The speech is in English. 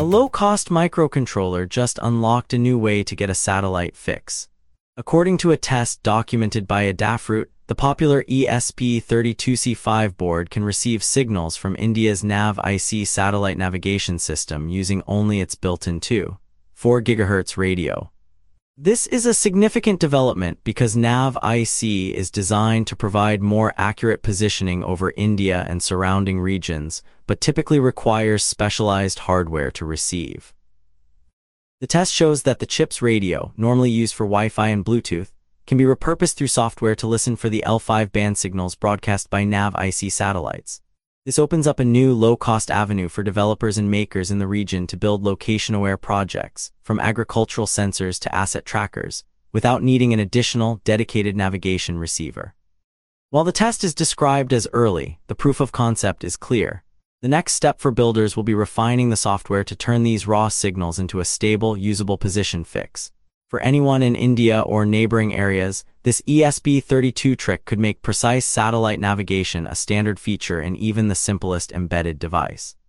A low-cost microcontroller just unlocked a new way to get a satellite fix. According to a test documented by Adafruit, the popular ESP32C5 board can receive signals from India's NAV-IC satellite navigation system using only its built-in 2.4 GHz radio. This is a significant development because NAV-IC is designed to provide more accurate positioning over India and surrounding regions, but typically requires specialized hardware to receive. The test shows that the chip's radio, normally used for Wi-Fi and Bluetooth, can be repurposed through software to listen for the L5 band signals broadcast by NAV-IC satellites. This opens up a new low-cost avenue for developers and makers in the region to build location-aware projects, from agricultural sensors to asset trackers, without needing an additional, dedicated navigation receiver. While the test is described as early, the proof of concept is clear. The next step for builders will be refining the software to turn these raw signals into a stable, usable position fix. For anyone in India or neighboring areas, this ESP32 trick could make precise satellite navigation a standard feature in even the simplest embedded device.